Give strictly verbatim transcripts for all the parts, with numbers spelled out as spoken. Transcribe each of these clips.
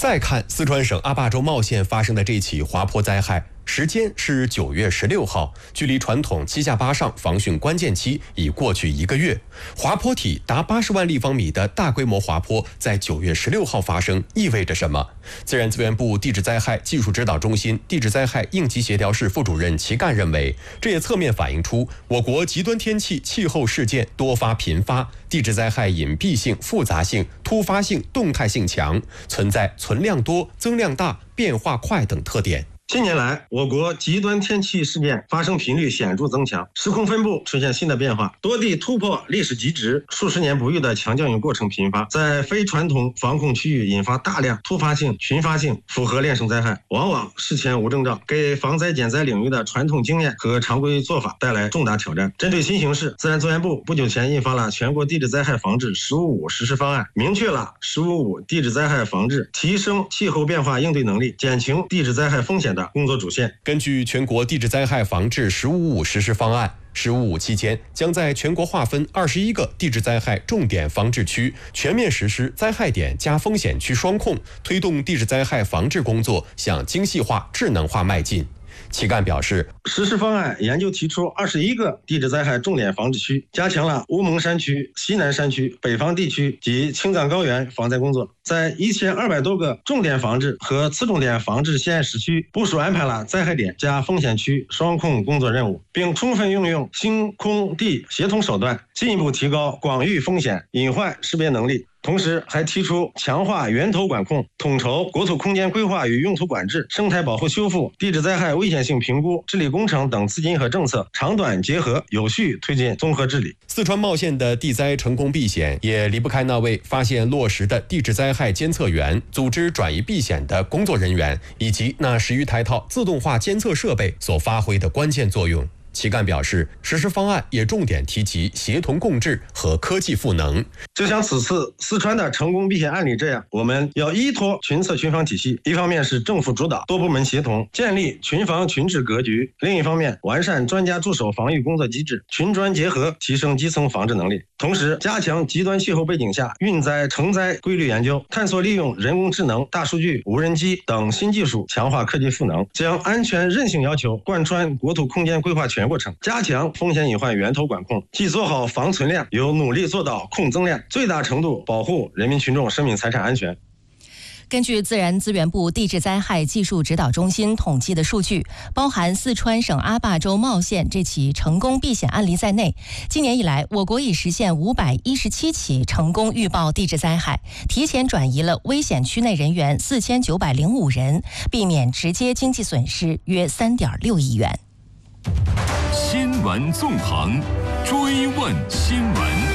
再看四川省阿坝州茂县发生的这起滑坡灾害，时间是九月十六号，距离传统七下八上防汛关键期已过去一个月。滑坡体达八十万立方米的大规模滑坡在九月十六号发生，意味着什么？自然资源部地质灾害技术指导中心地质灾害应急协调室副主任齐干认为，这也侧面反映出我国极端天气气候事件多发频发，地质灾害隐蔽性、复杂性、突发性、动态性强，存在存量多、增量大、变化快等特点。 近年来，我国极端天气事件发生频率显著增强，时空分布出现新的变化，多地突破历史极值，数十年不遇的强降雨过程频发，在非传统防控区域引发大量突发性、群发性复合链生灾害，往往事前无征兆，给防灾减灾领域的传统经验和常规做法带来重大挑战。针对新形势，自然资源部不久前印发了全国地质灾害防治“十五五”实施方案，明确了“十五五”地质灾害防治提升气候变化应对能力、减轻地质灾害风险的工作主线。 根据全国地质灾害防治“十五五”实施方案，“十五五”期间将在全国划分二十一个地质灾害重点防治区，全面实施灾害点加风险区双控，推动地质灾害防治工作向精细化、智能化迈进。齐干表示， 实施方案研究提出二十一个地质灾害重点防治区，加强了乌蒙山区、西南山区、北方地区及青藏高原防灾工作，在一千二百多个重点防治和次重点防治县市区部署安排了灾害点加风险区双控工作任务，并充分运用星空地协同手段，进一步提高广域风险隐患识别能力。同时还提出强化源头管控，统筹国土空间规划与用途管制、生态保护修复、地质灾害危险性评估、治理工程等资金和政策长短结合，有序推进综合治理。 四川茂县的地灾成功避险，也离不开那位发现落实的地质灾害监测员、组织转移避险的工作人员，以及那十余台套自动化监测设备所发挥的关键作用。齐干表示，实施方案也重点提及协同共治和科技赋能。 就像此次四川的成功避险案例这样，我们要依托群策群防体系，一方面是政府主导、多部门协同，建立群防群治格局；另一方面，完善专家驻守防御工作机制，群专结合，提升基层防治能力。同时，加强极端气候背景下运灾成灾规律研究，探索利用人工智能、大数据、无人机等新技术，强化科技赋能，将安全韧性要求贯穿国土空间规划全过程，加强风险隐患源头管控，既做好防存量，又努力做到控增量，最大程度保护人民群众生命财产安全。 根据自然资源部地质灾害技术指导中心统计的数据，包含四川省阿坝州茂县这起成功避险案例在内，今年以来，我国已实现五百一十七起成功预报地质灾害，提前转移了危险区内人员四千九百零五人，避免直接经济损失约三点六亿元。 新闻纵横，追问新闻。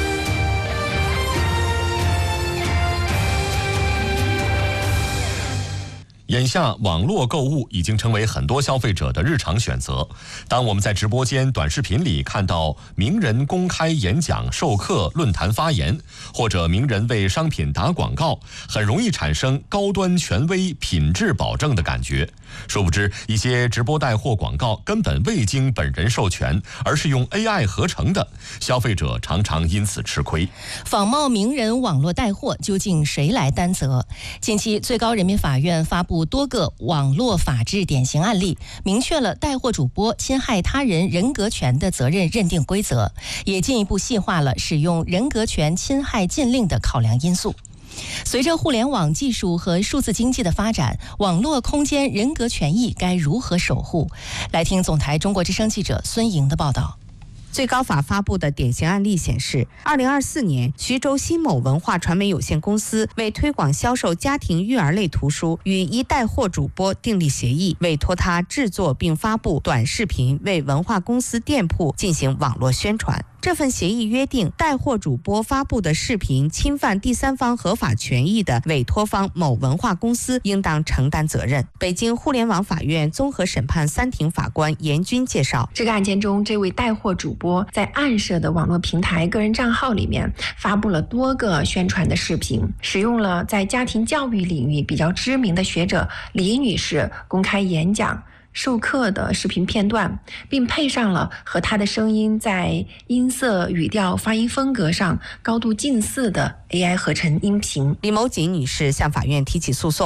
眼下，网络购物已经成为很多消费者的日常选择。当我们在直播间、短视频里看到名人公开演讲、授课、论坛发言，或者名人为商品打广告，很容易产生高端、权威、品质保证的感觉。殊不知，一些直播带货广告根本未经本人授权，而是用 A I 合成的，消费者常常因此吃亏。 仿冒名人网络带货，究竟谁来担责？近期，最高人民法院发布多个网络法治典型案例，明确了带货主播侵害他人人格权的责任认定规则，也进一步细化了使用人格权侵害禁令的考量因素。随着互联网技术和数字经济的发展，网络空间人格权益该如何守护？来听总台中国之声记者孙莹的报道。 最高法发布的典型案例显示，二零二四年，徐州新某文化传媒有限公司为推广销售家庭育儿类图书，与一带货主播订立协议，委托他制作并发布短视频，为文化公司店铺进行网络宣传。这份协议约定，带货主播发布的视频侵犯第三方合法权益的委托方某文化公司应当承担责任。北京互联网法院综合审判三庭法官严军介绍， 这个案件中，这位带货主播在暗设的网络平台个人账号里面发布了多个宣传的视频，使用了在家庭教育领域比较知名的学者李女士公开演讲授课的视频片段，并配上了和她的声音在音色、语调、发音风格上高度近似的 A I 合成音频。 李某锦女士向法院提起诉讼。